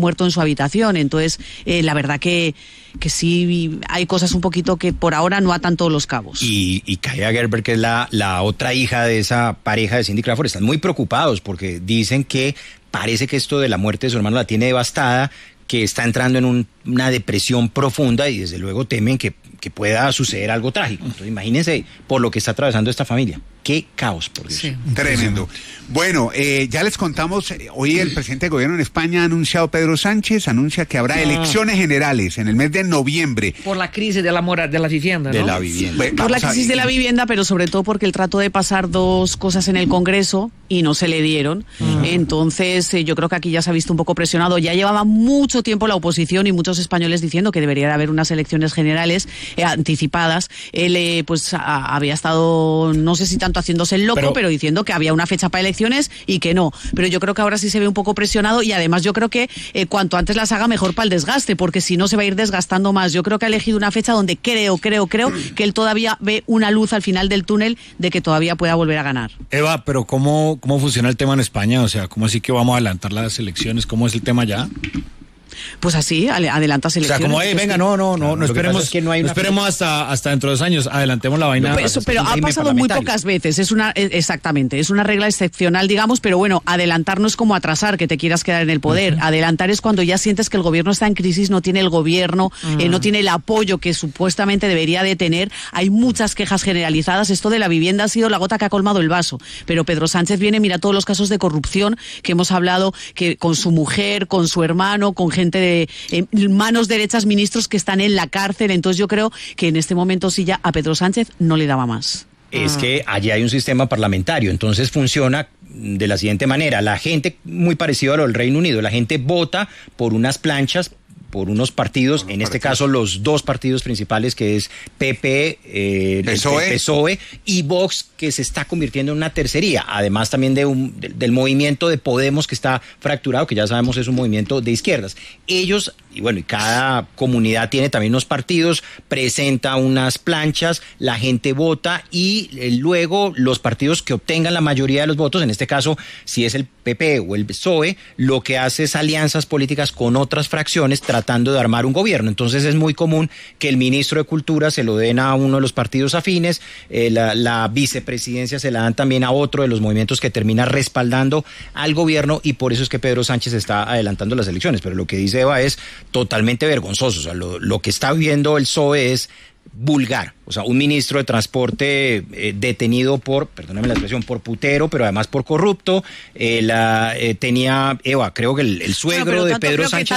muerto en su habitación. Entonces, la verdad que sí hay cosas un poquito que por ahora no atan todos los cabos. Y Kaia Gerber, que es la otra hija de esa pareja de Cindy Crawford, están muy preocupados porque dicen que parece que esto de la muerte de su hermano la tiene devastada, que está entrando en una depresión profunda y desde luego temen que pueda suceder algo trágico. Entonces imagínense por lo que está atravesando esta familia. Qué caos, por Dios. Sí. Tremendo. Bueno, ya les contamos, hoy el presidente de gobierno en España ha anunciado, Pedro Sánchez, anuncia que habrá elecciones generales en el mes de noviembre. Por la crisis de la vivienda, ¿no? De la vivienda. Por la crisis de la vivienda, pero sobre todo porque él trató de pasar 2 cosas en el Congreso y no se le dieron. Entonces, yo creo que aquí ya se ha visto un poco presionado. Ya llevaba mucho tiempo la oposición y muchos españoles diciendo que debería de haber unas elecciones generales anticipadas. Él, había estado, no sé si tanto haciéndose el loco, pero diciendo que había una fecha para elecciones y que no. Pero yo creo que ahora sí se ve un poco presionado y además yo creo que cuanto antes las haga mejor para el desgaste, porque si no se va a ir desgastando más. Yo creo que ha elegido una fecha donde creo que él todavía ve una luz al final del túnel de que todavía pueda volver a ganar. Eva, pero ¿cómo funciona el tema en España? O sea, ¿cómo así que vamos a adelantar las elecciones? ¿Cómo es el tema ya? Pues así, adelantas elecciones. O sea, como, venga, no esperemos, que no esperemos hasta dentro de 2 años, adelantemos la vaina. Pero ha pasado muy pocas veces, exactamente, es una regla excepcional, digamos, pero bueno, adelantar no es como atrasar, que te quieras quedar en el poder. Adelantar es cuando ya sientes que el gobierno está en crisis, no tiene el gobierno, no tiene el apoyo que supuestamente debería de tener. Hay muchas quejas generalizadas, esto de la vivienda ha sido la gota que ha colmado el vaso, pero Pedro Sánchez mira todos los casos de corrupción que hemos hablado, que con su mujer, con su hermano, con gente de manos derechas, ministros que están en la cárcel. Entonces yo creo que en este momento sí ya a Pedro Sánchez no le daba más. Es que allí hay un sistema parlamentario, entonces funciona de la siguiente manera. La gente, muy parecido a lo del Reino Unido, la gente vota por unas planchas, por unos partidos, en este caso los 2 partidos principales, que es PP, PSOE y Vox, que se está convirtiendo en una tercería, además también del movimiento de Podemos, que está fracturado, que ya sabemos es un movimiento de izquierdas. Ellos, y cada comunidad tiene también unos partidos, presenta unas planchas, la gente vota y luego los partidos que obtengan la mayoría de los votos, en este caso, si es el PP o el PSOE, lo que hace es alianzas políticas con otras fracciones tratando de armar un gobierno. Entonces es muy común que el ministro de Cultura se lo den a uno de los partidos afines, la vicepresidencia se la dan también a otro de los movimientos que termina respaldando al gobierno, y por eso es que Pedro Sánchez está adelantando las elecciones. Pero lo que dice Eva es totalmente vergonzoso. O sea, lo que está viendo el PSOE es vulgar. O sea, un ministro de transporte detenido perdóname la expresión, por putero, pero además por corrupto. Tenía, Eva, creo que el suegro de Pedro Sánchez.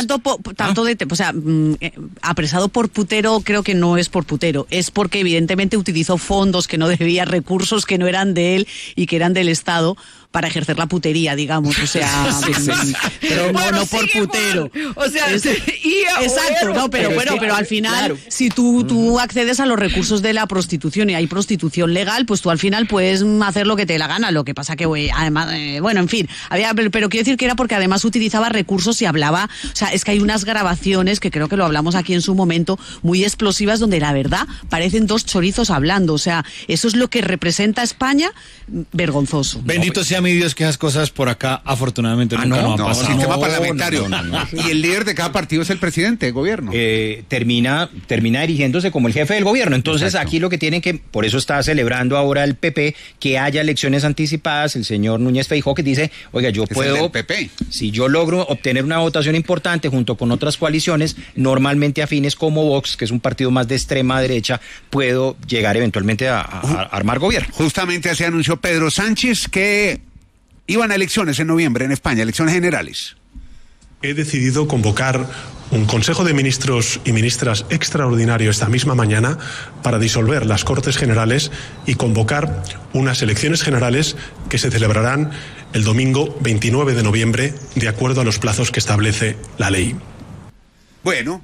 Apresado por putero, creo que no es por putero, es porque evidentemente utilizó fondos que no debía, recursos que no eran de él y que eran del Estado, para ejercer la putería, digamos, o sea, pero no por putero. Exacto, no, pero al final, si tú accedes a los recursos de la prostitución y hay prostitución legal, pues tú al final puedes hacer lo que te dé la gana. Lo que pasa que, además, en fin, pero quiero decir que era porque además utilizaba recursos y hablaba, o sea, es que hay unas grabaciones que creo que lo hablamos aquí en su momento, muy explosivas, donde la verdad parecen 2 chorizos hablando, o sea, eso es lo que representa a España, vergonzoso. Bendito sea mi Dios que esas cosas por acá afortunadamente nunca nos ha pasado. Sistema parlamentario. Y el líder de cada partido es el presidente del gobierno. Termina dirigiéndose como el jefe del gobierno. Entonces aquí lo que tienen que, por eso está celebrando ahora el PP, que haya elecciones anticipadas. El señor Núñez Feijóo, que dice, oiga, yo puedo, si yo logro obtener una votación importante junto con otras coaliciones, normalmente afines como Vox, que es un partido más de extrema derecha, puedo llegar eventualmente a armar gobierno. Justamente así anunció Pedro Sánchez que iban a elecciones en noviembre en España, elecciones generales. He decidido convocar un Consejo de Ministros y Ministras extraordinario esta misma mañana para disolver las Cortes Generales y convocar unas elecciones generales que se celebrarán el domingo 29 de noviembre, de acuerdo a los plazos que establece la ley. Bueno,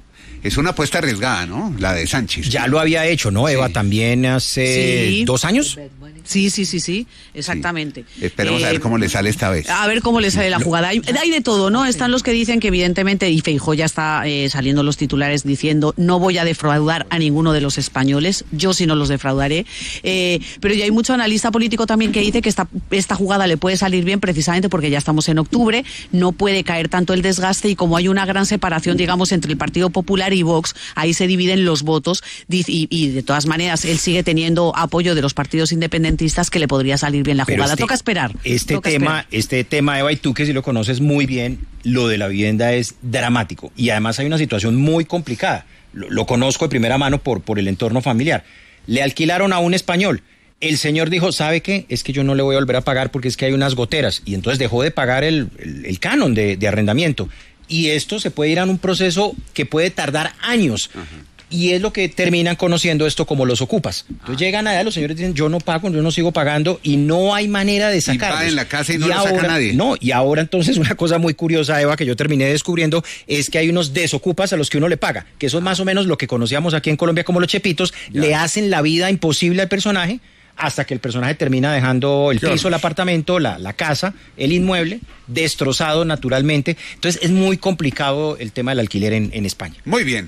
Es una apuesta arriesgada, ¿no? La de Sánchez. Ya lo había hecho, ¿no, Eva? También hace 2 años. Sí, exactamente. Sí. Esperemos a ver cómo le sale esta vez. A ver cómo le sale la jugada. Hay de todo, ¿no? Están los que dicen que evidentemente, y Feijóo ya está saliendo los titulares diciendo, no voy a defraudar a ninguno de los españoles, yo sí no los defraudaré. Pero ya hay mucho analista político también que dice que esta jugada le puede salir bien precisamente porque ya estamos en octubre, no puede caer tanto el desgaste y como hay una gran separación, digamos, entre el Partido Popular y Vox, ahí se dividen los votos y de todas maneras él sigue teniendo apoyo de los partidos independentistas que le podría salir bien la jugada. Toca esperar. Este tema, Eva, y tú que sí lo conoces muy bien, lo de la vivienda es dramático y además hay una situación muy complicada. Lo conozco de primera mano por el entorno familiar. Le alquilaron a un español. El señor dijo, ¿sabe qué? Es que yo no le voy a volver a pagar porque es que hay unas goteras. Y entonces dejó de pagar el canon de arrendamiento. Y esto se puede ir a un proceso que puede tardar años. Ajá. Y es lo que terminan conociendo esto como los ocupas. Entonces llegan allá, los señores dicen, yo no pago, yo no sigo pagando, y no hay manera de sacarlos. Y va en la casa y no lo saca nadie. No, y ahora entonces una cosa muy curiosa, Eva, que yo terminé descubriendo, es que hay unos desocupas a los que uno le paga, que eso es más o menos lo que conocíamos aquí en Colombia como los chepitos, le hacen la vida imposible al personaje, hasta que el personaje termina dejando el piso, el apartamento, la casa, el inmueble, destrozado naturalmente. Entonces es muy complicado el tema del alquiler en España. Muy bien.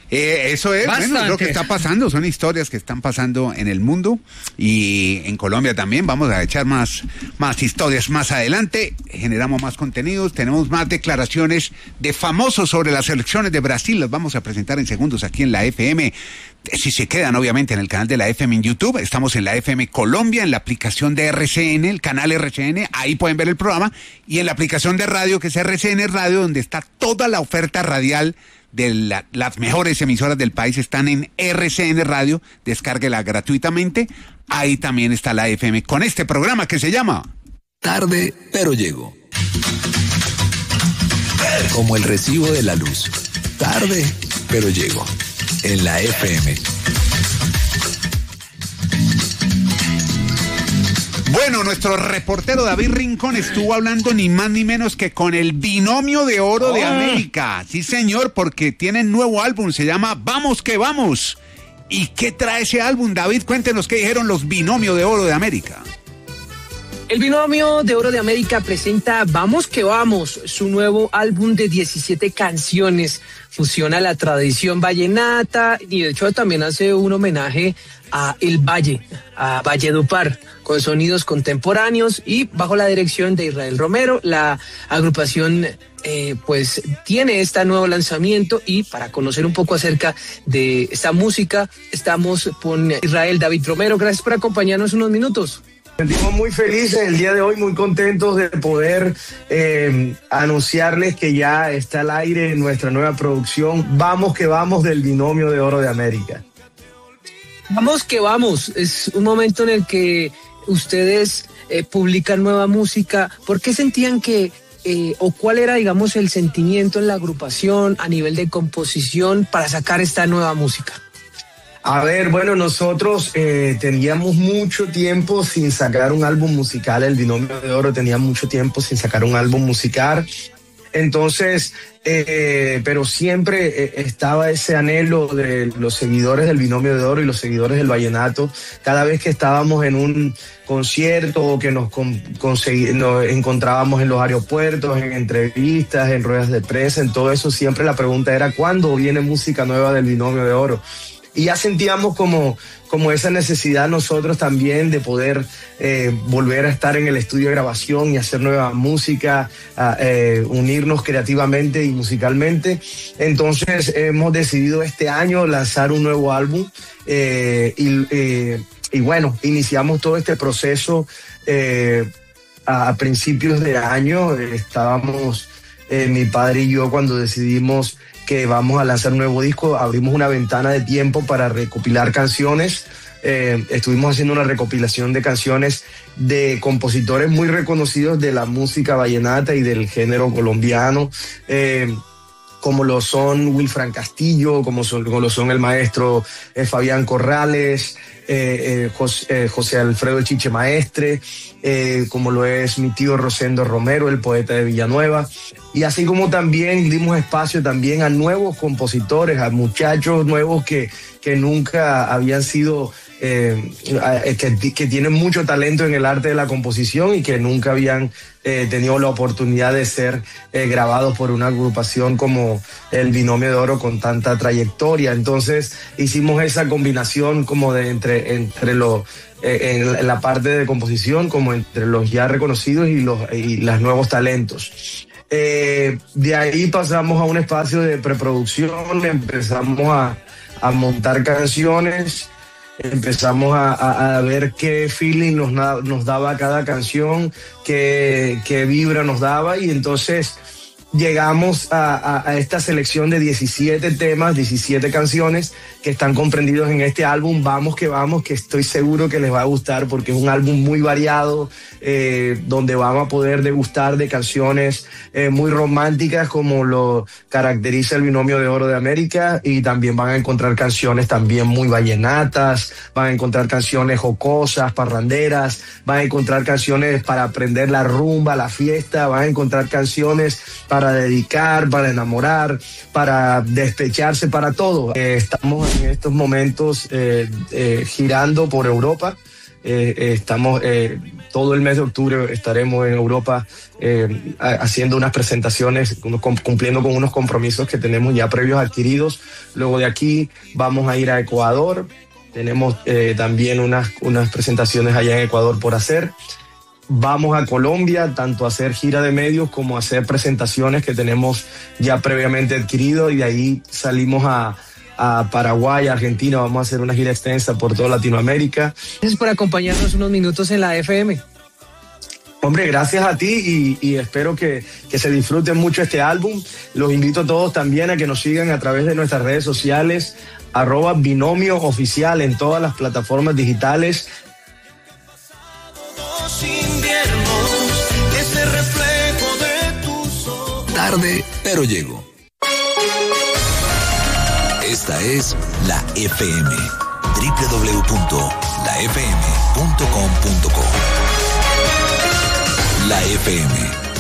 Eso es, bueno, es lo que está pasando, son historias que están pasando en el mundo y en Colombia también. Vamos a echar más historias más adelante, generamos más contenidos, tenemos más declaraciones de famosos sobre las elecciones de Brasil, las vamos a presentar en segundos aquí en la FM. Si se quedan obviamente en el canal de la FM en YouTube, estamos en la FM Colombia, en la aplicación de RCN, el canal RCN, ahí pueden ver el programa, y en la aplicación de radio que es RCN Radio, donde está toda la oferta radial de las mejores emisoras del país están en RCN Radio, descárguela gratuitamente, ahí también está la FM con este programa que se llama Tarde, pero llego. Como el recibo de la luz. Tarde, pero llego. En la FM. Bueno, nuestro reportero David Rincón estuvo hablando ni más ni menos que con el Binomio de Oro de América. Sí, señor, porque tienen nuevo álbum, se llama Vamos que Vamos. ¿Y qué trae ese álbum, David? Cuéntenos qué dijeron los Binomio de Oro de América. El Binomio de Oro de América presenta Vamos que Vamos, su nuevo álbum de 17 canciones. Fusiona la tradición vallenata y de hecho también hace un homenaje a El Valle, a Valledupar, con sonidos contemporáneos y bajo la dirección de Israel Romero. La agrupación pues tiene este nuevo lanzamiento y para conocer un poco acerca de esta música estamos con Israel David Romero. Gracias por acompañarnos unos minutos. Sentimos muy felices el día de hoy, muy contentos de poder anunciarles que ya está al aire nuestra nueva producción Vamos que Vamos del Binomio de Oro de América. Vamos que Vamos, es un momento en el que ustedes publican nueva música. ¿Por qué sentían que, o cuál era, digamos, el sentimiento en la agrupación a nivel de composición para sacar esta nueva música? A ver, bueno, nosotros teníamos mucho tiempo sin sacar un álbum musical, el Binomio de Oro tenía mucho tiempo sin sacar un álbum musical, entonces, pero siempre estaba ese anhelo de los seguidores del Binomio de Oro y los seguidores del vallenato, cada vez que estábamos en un concierto o que nos encontrábamos en los aeropuertos, en entrevistas, en ruedas de prensa, en todo eso, siempre la pregunta era ¿cuándo viene música nueva del Binomio de Oro? Y ya sentíamos como esa necesidad nosotros también de poder volver a estar en el estudio de grabación y hacer nueva música, unirnos creativamente y musicalmente. Entonces hemos decidido este año lanzar un nuevo álbum y bueno, iniciamos todo este proceso a principios de año. Estábamos mi padre y yo cuando decidimos que vamos a lanzar un nuevo disco, abrimos una ventana de tiempo para recopilar canciones. Estuvimos haciendo una recopilación de canciones de compositores muy reconocidos de la música vallenata y del género colombiano, como lo son Wilfran Castillo, como lo son el maestro Fabián Corrales, José Alfredo Chiche Maestre, como lo es mi tío Rosendo Romero, el poeta de Villanueva, y así como también dimos espacio también a nuevos compositores, a muchachos nuevos que nunca habían sido, que tienen mucho talento en el arte de la composición y que nunca habían tenido la oportunidad de ser grabados por una agrupación como el Binomio de Oro con tanta trayectoria. Entonces hicimos esa combinación como de entre los en la parte de composición, como entre los ya reconocidos y los nuevos talentos. De ahí pasamos a un espacio de preproducción, empezamos a montar canciones, empezamos a ver qué feeling nos daba cada canción, qué vibra nos daba, y entonces llegamos a esta selección de 17 temas, 17 canciones que están comprendidos en este álbum Vamos, que estoy seguro que les va a gustar porque es un álbum muy variado, donde van a poder degustar de canciones muy románticas como lo caracteriza el Binomio de Oro de América, y también van a encontrar canciones también muy vallenatas, van a encontrar canciones jocosas, parranderas, van a encontrar canciones para aprender la rumba, la fiesta, van a encontrar canciones para dedicar, para enamorar, para despecharse, para todo. Estamos en estos momentos girando por Europa. Estamos todo el mes de octubre estaremos en Europa haciendo unas presentaciones, cumpliendo con unos compromisos que tenemos ya previos adquiridos. Luego de aquí vamos a ir a Ecuador. Tenemos también unas presentaciones allá en Ecuador por hacer. Vamos a Colombia, tanto a hacer gira de medios como a hacer presentaciones que tenemos ya previamente adquirido, y de ahí salimos a Paraguay, Argentina. Vamos a hacer una gira extensa por toda Latinoamérica. Gracias por acompañarnos unos minutos en la FM. Hombre, gracias a ti y espero que se disfruten mucho este álbum. Los invito a todos también a que nos sigan a través de nuestras redes sociales, @Binomio Oficial en todas las plataformas digitales. Tarde, pero llego. Esta es la FM. www.lafm.com.co. La FM